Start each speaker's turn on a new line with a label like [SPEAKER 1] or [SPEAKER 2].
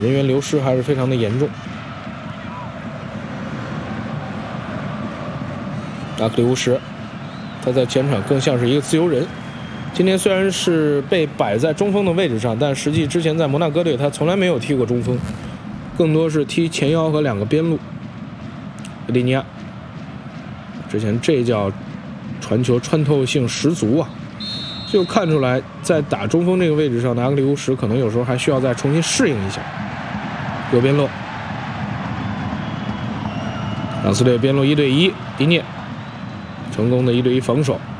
[SPEAKER 1] 人员流失还是非常的严重。阿克里乌什，他在前场更像是一个自由人。今天虽然是被摆在中锋的位置上，但实际之前在摩纳哥队他从来没有踢过中锋，更多是踢前腰和2个边路。埃蒂尼亚，之前这叫传球穿透性十足啊！就看出来，在打中锋这个位置上的阿克里乌什可能有时候还需要再重新适应一下。右边路，朗斯队边路1对1，迪涅成功的1对1防守。